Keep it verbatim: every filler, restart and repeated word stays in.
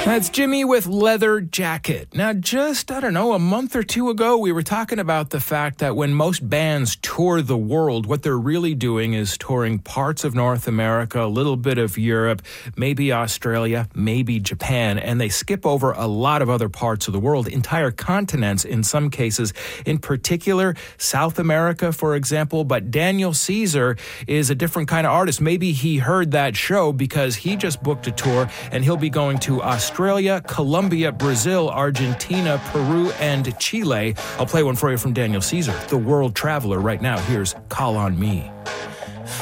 That's Jimmy with Leather Jacket. Now, just, I don't know, a month or two ago, we were talking about the fact that when most bands tour the world, what they're really doing is touring parts of North America, a little bit of Europe, maybe Australia, maybe Japan, and they skip over a lot of other parts of the world, entire continents in some cases, in particular, South America, for example. But Daniel Caesar is a different kind of artist. Maybe he heard that show because he just booked a tour, and he'll be going to Australia. Australia, Colombia, Brazil, Argentina, Peru, and Chile. I'll play one for you from Daniel Caesar, the world traveler, right now. Here's Call on Me.